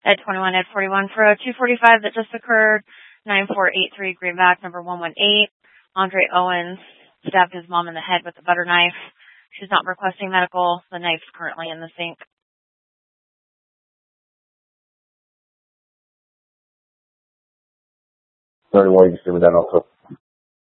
Ed 21, Ed 41 for a 245 that just occurred. 9483 Greenback, number 118. Andre Owens stabbed his mom in the head with a butter knife. She's not requesting medical. The knife's currently in the sink. 31, you can see me down also.